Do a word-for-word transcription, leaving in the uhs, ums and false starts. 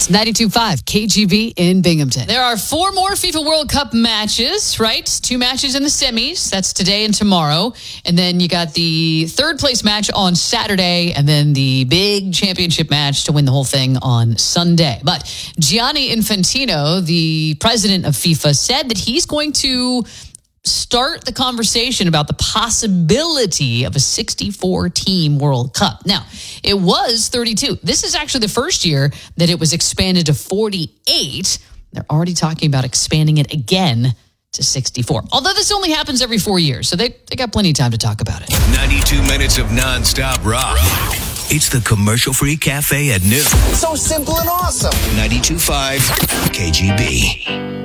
It's ninety-two point five K G B in Binghamton. There are four more FIFA World Cup matches, right? Two matches in the semis. That's today and tomorrow. And then you got the third place match on Saturday, and then the big championship match to win the whole thing on Sunday. But Gianni Infantino, the president of FIFA, said that he's going to start the conversation about the possibility of a sixty-four team World Cup. Now, it was thirty-two. This is actually the first year that it was expanded to forty-eight. They're already talking about expanding it again to sixty-four. Although this only happens every four years, so they, they got plenty of time to talk about it. ninety-two minutes of nonstop rock. It's the commercial-free cafe at noon. So simple and awesome. ninety-two point five K G B.